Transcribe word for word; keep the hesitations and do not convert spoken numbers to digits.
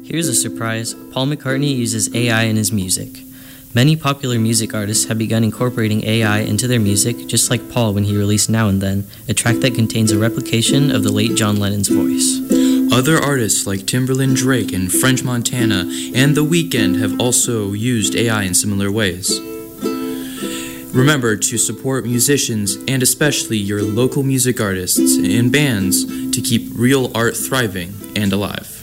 Here's a surprise. Paul McCartney uses A I in his music. Many popular music artists have begun incorporating A I into their music, just like Paul when he released Now and Then, a track that contains a replication of the late John Lennon's voice. Other artists like Timberland Drake and French Montana and The Weeknd have also used A I in similar ways. Remember to support musicians and especially your local music artists and bands to keep real art thriving and alive.